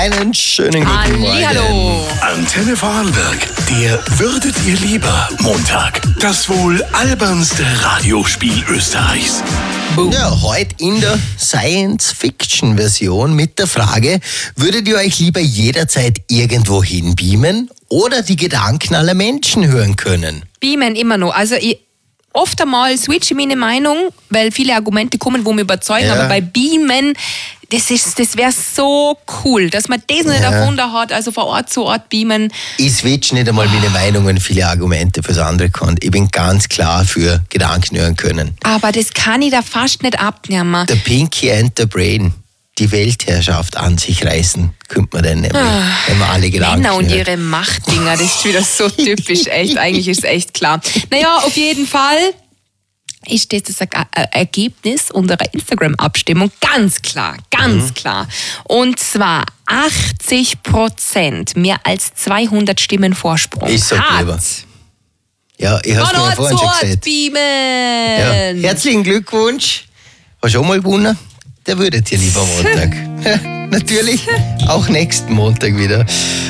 Einen schönen guten Morgen. Hallo. Antenne Vorarlberg, der Würdet ihr lieber Montag. Das wohl albernste Radiospiel Österreichs. Ja, heute in der Science-Fiction-Version mit der Frage, würdet ihr euch lieber jederzeit irgendwo hinbeamen oder die Gedanken aller Menschen hören können? Beamen immer noch. Also oft einmal switche ich meine Meinung, weil viele Argumente kommen, wo mich überzeugen, Ja. aber bei Beamen, das wäre so cool, dass man das nicht erfunden hat, also von Ort zu Ort beamen. Ich switch nicht einmal meine Meinungen, viele Argumente fürs andere kann. Ich bin ganz klar für Gedanken hören können. Aber das kann ich da fast nicht abnehmen. Der Pinky and the Brain, die Weltherrschaft an sich reißen, könnte man dann nämlich, wenn man alle Gedanken Männer und hört. ihre Machtdinger, das ist wieder so typisch, echt. Eigentlich ist es echt klar. Naja, auf jeden Fall ist das Ergebnis unserer Instagram-Abstimmung ganz klar. Und zwar 80%, mehr als 200 Stimmen Vorsprung. Ich sag hat lieber. Ja, ich hab's mir vorhin schon gesagt. beamen. Ja. Herzlichen Glückwunsch. Hast du auch mal gewonnen? Der würdet ihr lieber Montag. Natürlich auch nächsten Montag wieder.